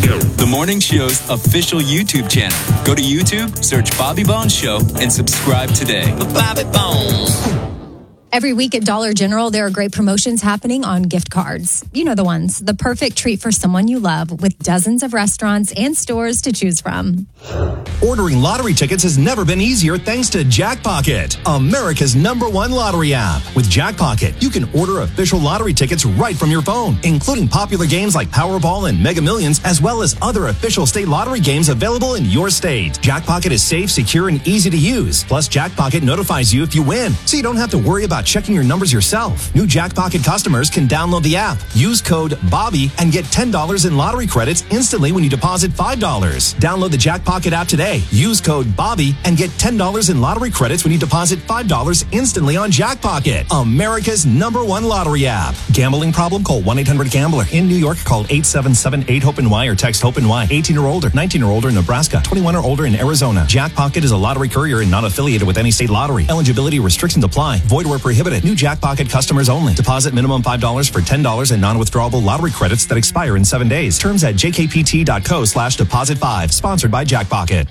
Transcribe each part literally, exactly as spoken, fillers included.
The morning show's official YouTube channel. Go to YouTube, search Bobby Bones Show, and subscribe today. Bobby Bones. Every week at Dollar General, there are great promotions happening on gift cards. You know the ones, the perfect treat for someone you love, with dozens of restaurants and stores to choose from. Ordering lottery tickets has never been easier thanks to Jackpocket, America's number one lottery app. With Jackpocket, you can order official lottery tickets right from your phone, including popular games like Powerball and Mega Millions, as well as other official state lottery games available in your state. Jackpocket is safe, secure, and easy to use. Plus, Jackpocket notifies you if you win, so you don't have to worry about checking your numbers yourself. New Jackpocket customers can download the app, use code BOBBY, and get ten dollars in lottery credits instantly when you deposit five dollars. Download the Jackpocket app today. Use code BOBBY and get ten dollars in lottery credits when you deposit five dollars instantly on Jackpocket, America's number one lottery app. Gambling problem? Call one eight hundred gambler. In New York, call eight seven seven eight hope N Y or text HOPE N Y. eighteen or older, nineteen or older in Nebraska, twenty-one or older in Arizona. Jackpocket is a lottery courier and not affiliated with any state lottery. Eligibility restrictions apply. Void where prohibited. New Jackpocket customers only. Deposit minimum five dollars for ten dollars in non-withdrawable lottery credits that expire in seven days. Terms at jkpt.co slash deposit five. Sponsored by Jackpocket.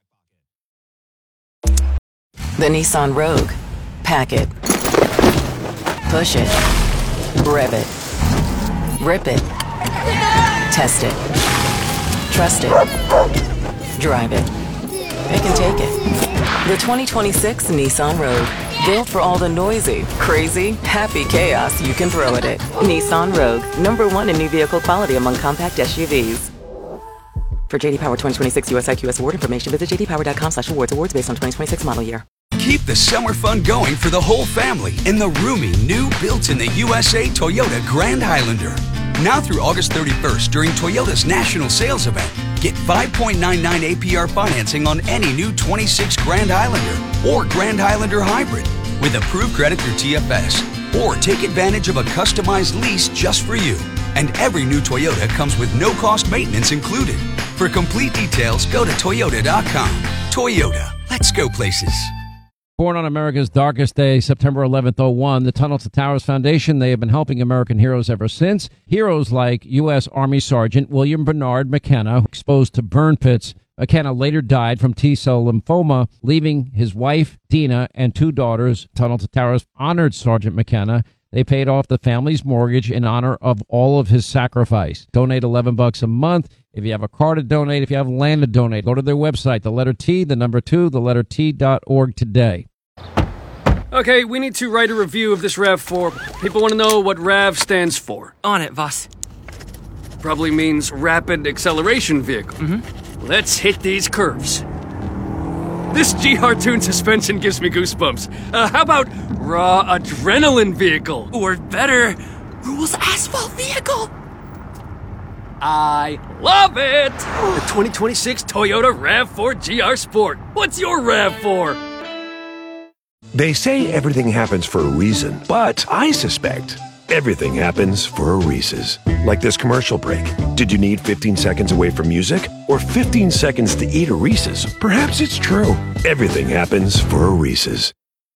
The Nissan Rogue. Pack it. Push it. Rev it. Rip it. Test it. Trust it. Drive it. It can take it. The twenty twenty-six Nissan Rogue. Built for all the noisy, crazy, happy chaos you can throw at it. Nissan Rogue. Number one in new vehicle quality among compact S U Vs. For J D Power twenty twenty-six U S I Q S award information, visit j d power dot com slash awards. Awards based on twenty twenty-six model year. Keep the summer fun going for the whole family in the roomy, new built in the U S A Toyota Grand Highlander. Now through August thirty-first during Toyota's national sales event, get five point nine nine A P R financing on any new twenty-six Grand Highlander or Grand Highlander Hybrid with approved credit through T F S. Or take advantage of a customized lease just for you. And every new Toyota comes with no-cost maintenance included. For complete details, go to toyota dot com. Toyota, let's go places. Born on America's darkest day, September eleventh, oh one, the Tunnel to Towers Foundation, they have been helping American heroes ever since. Heroes like U S. Army Sergeant William Bernard McKenna, exposed to burn pits. McKenna later died from T-cell lymphoma, leaving his wife, Dina, and two daughters. Tunnel to Towers honored Sergeant McKenna. They paid off the family's mortgage in honor of all of his sacrifice. Donate eleven bucks a month. If you have a car to donate, if you have land to donate, go to their website, the letter T, the number two, the letter T dot org today. Okay, we need to write a review of this RAV four. People want to know what RAV stands for. On it, boss. Probably means Rapid Acceleration Vehicle. Mm-hmm. Let's hit these curves. This G R Tune suspension gives me goosebumps. Uh, how about Raw Adrenaline Vehicle? Or better, Rules Asphalt Vehicle. I love it! The twenty twenty-six Toyota RAV four G R Sport. What's your RAV four? They say everything happens for a reason, but I suspect everything happens for a Reese's. Like this commercial break. Did you need fifteen seconds away from music? Or fifteen seconds to eat a Reese's? Perhaps it's true. Everything happens for a Reese's.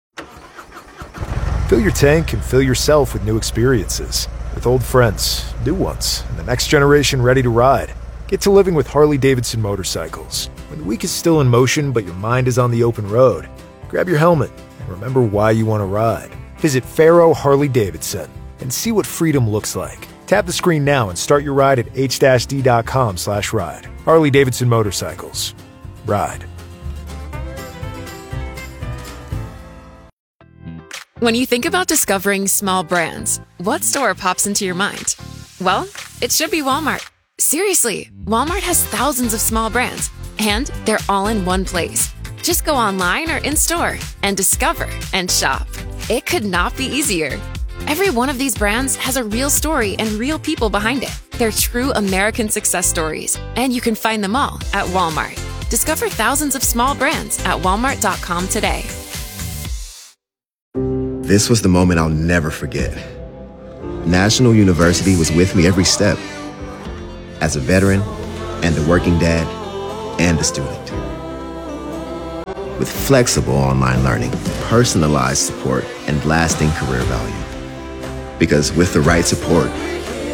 Fill your tank and fill yourself with new experiences. With old friends, new ones, and the next generation ready to ride. Get to living with Harley-Davidson motorcycles. When the week is still in motion but your mind is on the open road, grab your helmet and remember why you want to ride. Visit Faro Harley-Davidson and see what freedom looks like. Tap the screen now and start your ride at h d dot com slash ride. Harley-Davidson Motorcycles. Ride. When you think about discovering small brands, what store pops into your mind? Well, it should be Walmart. Seriously, Walmart has thousands of small brands, and they're all in one place. Just go online or in-store and discover and shop. It could not be easier. Every one of these brands has a real story and real people behind it. They're true American success stories, and you can find them all at Walmart. Discover thousands of small brands at walmart dot com today. This was the moment I'll never forget. National University was with me every step. As a veteran, and a working dad, and a student. With flexible online learning, personalized support, and lasting career value. Because with the right support,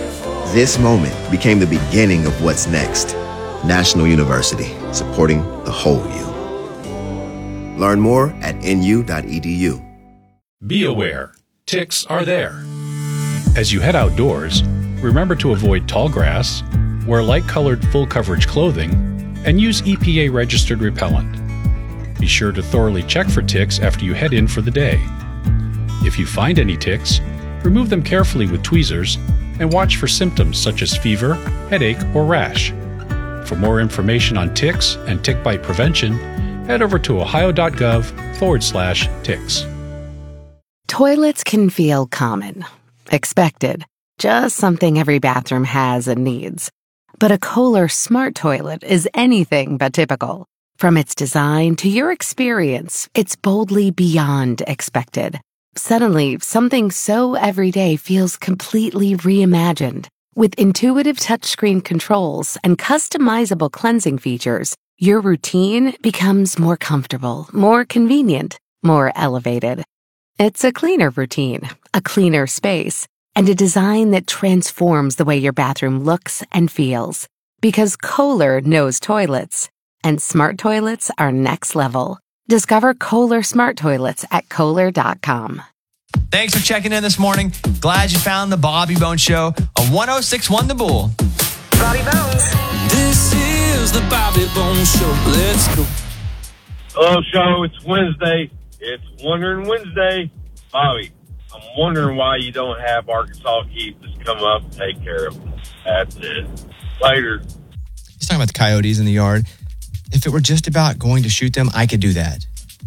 This moment became the beginning of what's next. National University, supporting the whole you. Learn more at N U dot E D U. Be aware, ticks are there. As you head outdoors, remember to avoid tall grass, wear light-colored full-coverage clothing, and use E P A-registered repellent. Be sure to thoroughly check for ticks after you head in for the day. If you find any ticks, remove them carefully with tweezers and watch for symptoms such as fever, headache, or rash. For more information on ticks and tick bite prevention, head over to ohio.gov forward slash ticks. Toilets can feel common, expected, just something every bathroom has and needs. But a Kohler Smart Toilet is anything but typical. From its design to your experience, it's boldly beyond expected. Suddenly, something so everyday feels completely reimagined. With intuitive touchscreen controls and customizable cleansing features, your routine becomes more comfortable, more convenient, more elevated. It's a cleaner routine, a cleaner space, and a design that transforms the way your bathroom looks and feels. Because Kohler knows toilets, and smart toilets are next level. Discover Kohler Smart Toilets at Kohler dot com. Thanks for checking in this morning. Glad you found the Bobby Bones Show on one oh six point one The Bull. Bobby Bones. This is the Bobby Bones Show. Let's go. Hello, show. It's Wednesday. It's Wondering Wednesday. Bobby, I'm wondering why you don't have Arkansas Keith just come up and take care of them. That's it. Later. He's talking about the coyotes in the yard. If it were just about going to shoot them, I could do that.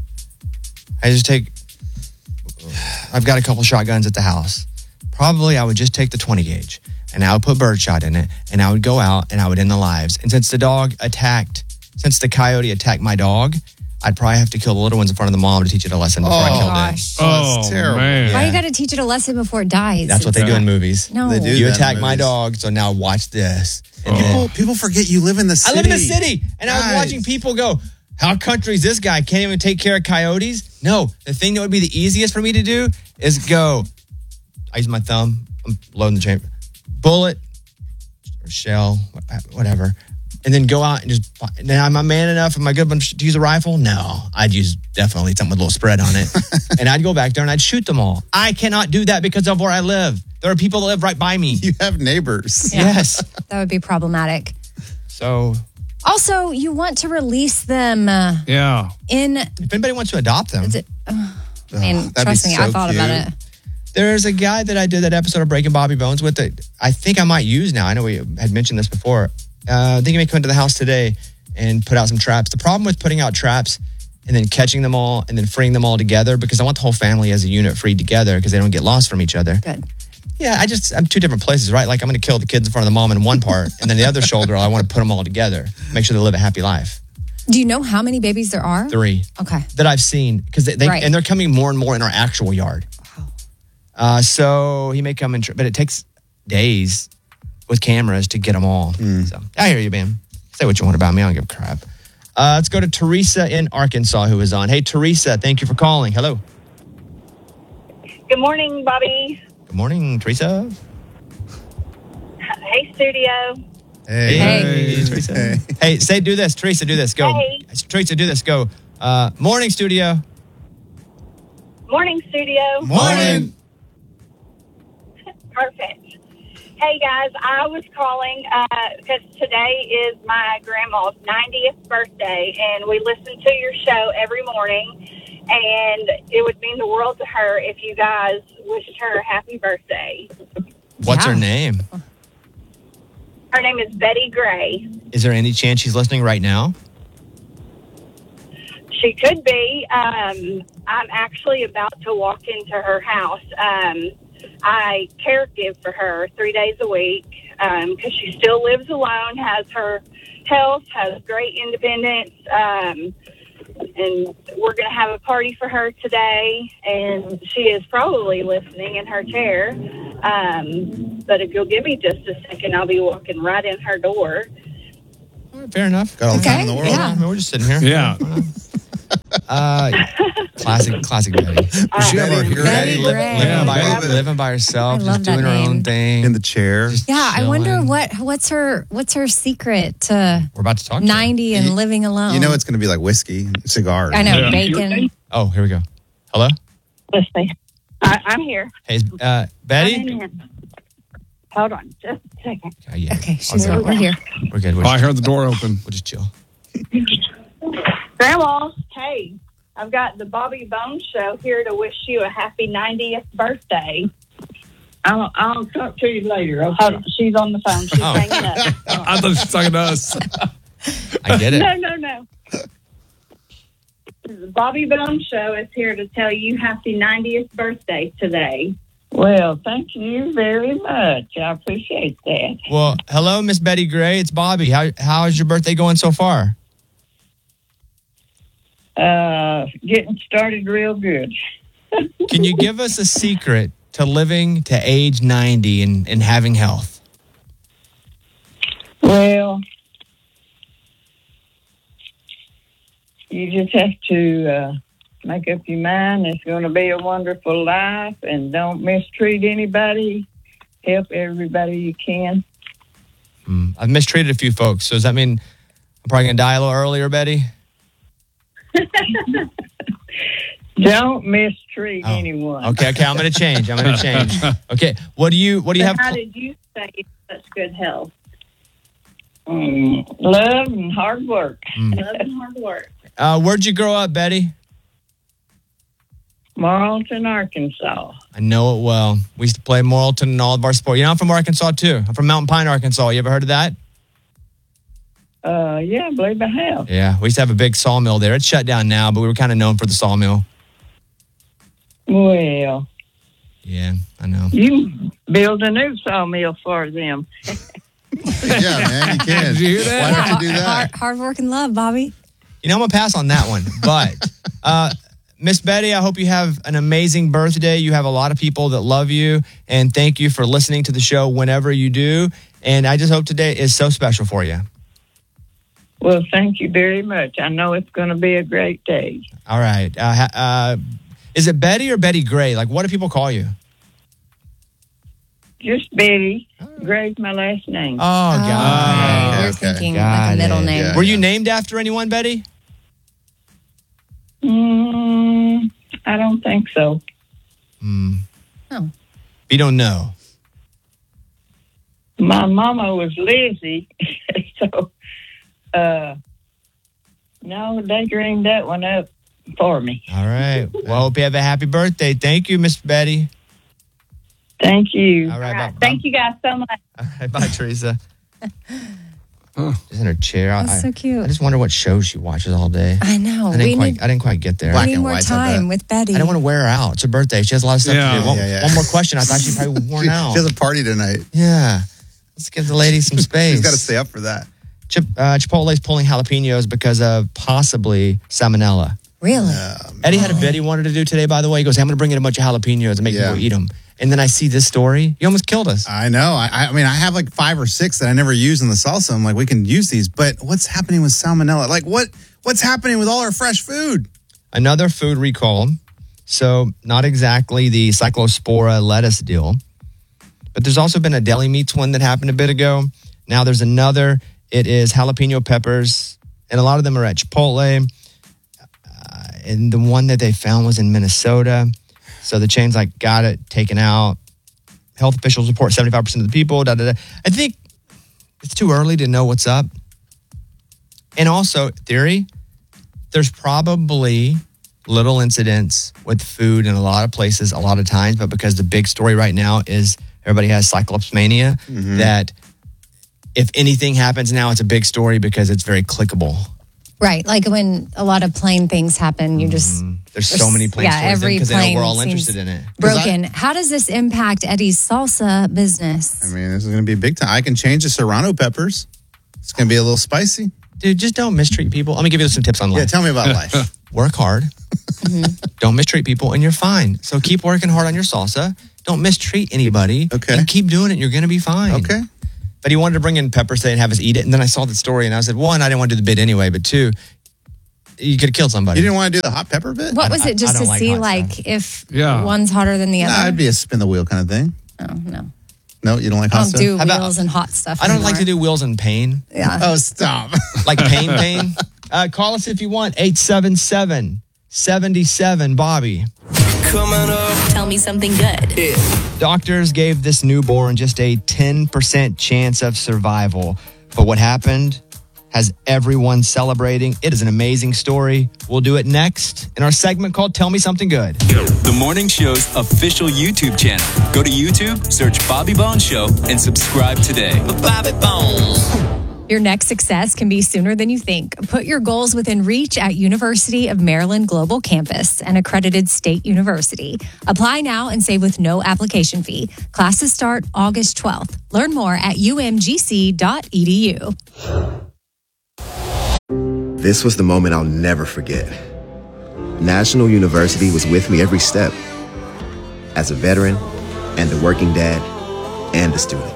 I just take... I've got a couple shotguns at the house. Probably I would just take the twenty gauge, and I would put birdshot in it, and I would go out, and I would end the lives. And since the dog attacked... Since the coyote attacked my dog... I'd probably have to kill the little ones in front of the mom to teach it a lesson before Oh, I killed gosh. it. Oh, that's terrible. Why you got to teach it a lesson before it dies? That's what they do in movies. No. They do You that in attack my movies. dog, so now watch this. And People, then- people forget you live in the city. I live in the city, and I was Guys. watching people go, how country is this guy? Can't even take care of coyotes? No, the thing that would be the easiest for me to do is go, I use my thumb, I'm loading the chamber, bullet, or shell, whatever, and then go out and just, now am I man enough, am I good enough to use a rifle? No, I'd use definitely something with a little spread on it. And I'd go back there and I'd shoot them all. I cannot do that because of where I live. There are people that live right by me. You have neighbors. Yeah. Yes. That would be problematic. So, Also, you want to release them uh, yeah. in... If anybody wants to adopt them. Is it, uh, I mean, that'd be trust me, I so thought cute. about it. There's a guy that I did that episode of Breaking Bobby Bones with that I think I might use now. I know we had mentioned this before. Uh, I think he may come into the house today and put out some traps. The problem with putting out traps and then catching them all and then freeing them all together, because I want the whole family as a unit freed together because they don't get lost from each other. Good. Yeah, I just, I'm two different places, right? Like I'm going to kill the kids in front of the mom in one part, and then the other shoulder, I want to put them all together, make sure they live a happy life. Do you know how many babies there are? Three. Okay. That I've seen, because they, they Right. and they're coming more and more in our actual yard. Wow. Uh, so he may come in, tr- but it takes days with cameras to get them all. So I hear you, man. Say what you want about me. I don't give a crap. Uh, let's go to Teresa in Arkansas, who is on. Hey, Teresa, thank you for calling. Hello. Good morning, Bobby. Good morning, Teresa. Hey, studio. Hey, hey. Teresa. Hey. hey, say, do this. Teresa, do this. Go. Hey. Teresa, do this. Go. Uh, morning, studio. Morning, studio. Morning. Perfect. Hey, guys, I was calling because today is my grandma's ninetieth birthday, and we listen to your show every morning, and it would mean the world to her if you guys wished her a happy birthday. What's her name? Her name is Betty Gray. Is there any chance she's listening right now? She could be. Um, I'm actually about to walk into her house. Um, I care give for her three days a week because um, she still lives alone, has her health, has great independence, um, and we're going to have a party for her today, and she is probably listening in her chair. Um, but if you'll give me just a second, I'll be walking right in her door. Fair enough. Got all the time in the world. Yeah. I mean, we're just sitting here. Yeah. Uh, classic, classic Betty. Uh, she have her hair Betty li- Gray. living, by, Yeah. living by herself, I love just doing that her name. own thing. in the chair. Yeah, I wonder chilling. what what's her what's her secret to We're about to talk to her. ninety and living alone. You know it's going to be like whiskey, cigars. I know Yeah. bacon. Oh, here we go. Hello? Let's see. I, I'm here. Hey, is, uh, Betty? I'm in. Hold on just a second. Uh, yeah. Okay, she's Okay. right. We're here. We're good. We're Oh, I just, heard the door open. we'll just chill. Grandma, hey, I've got the Bobby Bones Show here to wish you a happy ninetieth birthday. I'll, I'll talk to you later. Okay. Hold on. She's on the phone. She's Oh. hanging up. I thought she was talking to us. I get it. No, no, no. The Bobby Bones Show is here to tell you happy ninetieth birthday today. Well, thank you very much. I appreciate that. Well, hello, Miss Betty Gray. It's Bobby. How how is your birthday going so far? Uh, getting started real good. Can you give us a secret to living to age ninety and, and having health? Well, you just have to uh, make up your mind it's going to be a wonderful life and don't mistreat anybody. Help everybody you can. Mm, I've mistreated a few folks, so does that mean I'm probably going to die a little earlier, Betty? Don't mistreat Oh. anyone. Okay, okay, I'm going to change. I'm going to change. Okay, what do you what do you have? How did you stay in such good health? Mm, love and hard work. Mm. Love and hard work. Uh, where'd you grow up, Betty? Marlton, Arkansas. I know it well. We used to play Morrilton and all of our sports. You know, I'm from Arkansas too. I'm from Mountain Pine, Arkansas. You ever heard of that? Uh, yeah, I believe I have. Yeah, we used to have a big sawmill there. It's shut down now, but we were kind of known for the sawmill. Well, Yeah, I know. you build a new sawmill for them. Yeah, man, you can. Did you hear that? Why don't you do that? Hard, hard work and love, Bobby. You know, I'm going to pass on that one. But, uh, Miss Betty, I hope you have an amazing birthday. You have a lot of people that love you. And thank you for listening to the show whenever you do. And I just hope today is so special for you. Well, thank you very much. I know it's going to be a great day. All right. Uh, ha- uh, is it Betty or Betty Gray? Like, what do people call you? Just Betty. Gray's my last name. Oh, God. Oh, you're okay. thinking Got like a middle it. name. Yeah. Were you named after anyone, Betty? Mm, I don't think so. Hmm. Oh. You don't know. My mama was Lizzie, so uh, no, they dreamed that one up for me. All right. Well, hope you have a happy birthday. Thank you, Miss Betty. Thank you. All right. Bye, Thank you guys so much. All right, bye, Teresa. Just in her chair. I, That's so cute. I just wonder what shows she watches all day. I know. I didn't We quite. need, I didn't quite get there. we Black need and more whites, I bet. time with Betty. I don't want to wear her out. It's her birthday. She has a lot of stuff Yeah. to do. One, Yeah, yeah. one more question. I thought she probably was worn She, out. she has a party tonight. Yeah. Let's give the lady some space. She's got to stay up for that. Chip, uh, Chipotle's pulling jalapenos because of possibly salmonella. Really? Eddie had a bit he wanted to do today, by the way. He goes, hey, I'm going to bring in a bunch of jalapenos and make Yeah. people eat them. And then I see this story. You almost killed us. I know. I, I mean, I have like five or six that I never use in the salsa. I'm like, we can use these, but what's happening with salmonella? Like, what what's happening with all our fresh food? Another food recall. So not exactly the Cyclospora lettuce deal, but there's also been a deli meats one that happened a bit ago. Now there's another. It is jalapeno peppers, and a lot of them are at Chipotle. Uh, and the one that they found was in Minnesota. So the chain's like, got it, taken out. Health officials report seventy-five percent of the people. Da, da, da. I think it's too early to know what's up. And also, theory, there's probably little incidents with food in a lot of places, a lot of times, but because the big story right now is everybody has Cyclops mania, Mm-hmm. that if anything happens now, it's a big story because it's very clickable. Right. Like when a lot of plane things happen, you just. There's so many plane yeah, stories every because they know plane we're all seems interested in it. Broken. How does this impact Eddie's salsa business? I mean, this is going to be big time. I can change the serrano peppers. It's going to be a little spicy. Dude, just don't mistreat people. Let me give you some tips on life. Yeah, tell me about life. Work hard. Don't mistreat people, and you're fine. So keep working hard on your salsa. Don't mistreat anybody. Okay. And keep doing it. You're going to be fine. Okay. But he wanted to bring in pepper today and have us eat it. And then I saw the story, and I said, one, I didn't want to do the bid anyway. But two, you could have killed somebody. You didn't want to do the hot pepper bit? What was it, just I to don't like see hot like stuff. if Yeah. one's hotter than the Nah, other? it'd be a spin the wheel kind of thing. Oh, no. No, you don't like I hot don't stuff? do How about- wheels and hot stuff I don't anymore. like to do wheels in pain. Yeah. Oh, stop. Like pain, pain. Uh, call us if you want. eight seven seven, seven seven, Bobby. Coming up. Tell me something good. Doctors gave this newborn just a ten percent chance of survival. But what happened has everyone celebrating. It is an amazing story. We'll do it next in our segment called Tell Me Something Good. The morning show's official YouTube channel. Go to YouTube, search Bobby Bones Show, and subscribe today. Bobby Bones. Your next success can be sooner than you think. Put your goals within reach at University of Maryland Global Campus, an accredited state university. Apply now and save with no application fee. Classes start August twelfth. Learn more at u m g c dot e d u. This was the moment I'll never forget. National University was with me every step. As a veteran, and a working dad, and a student.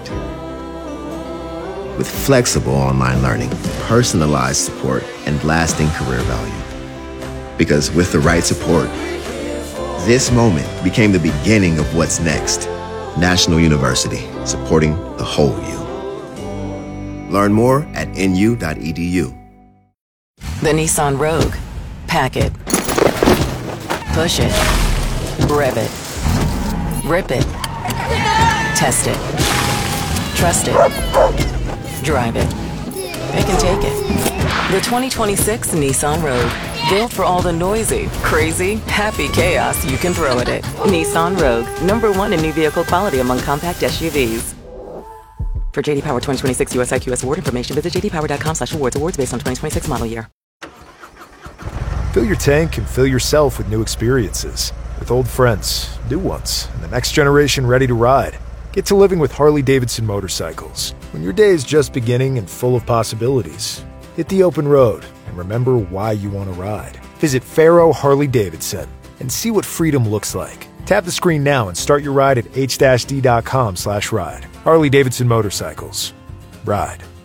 With flexible online learning, personalized support, and lasting career value. Because with the right support, this moment became the beginning of what's next. National University, supporting the whole you. Learn more at n u dot e d u. The Nissan Rogue. Pack it. Push it. Rev it. Rip it. Test it. Trust it. Drive it. They can take it. The twenty twenty-six Nissan Rogue. Built for all the noisy, crazy, happy chaos you can throw at it. Nissan Rogue. Number one in new vehicle quality among compact S U Vs. For J D Power twenty twenty-six U S I Q S award information, visit j d power dot com slash awards. Awards based on twenty twenty-six model year. Fill your tank and fill yourself with new experiences. With old friends, new ones, and the next generation ready to ride. Get to living with Harley-Davidson motorcycles. When your day is just beginning and full of possibilities, hit the open road and remember why you want to ride. Visit Faro Harley-Davidson and see what freedom looks like. Tap the screen now and start your ride at h d dot com slash ride. Harley-Davidson Motorcycles. Ride.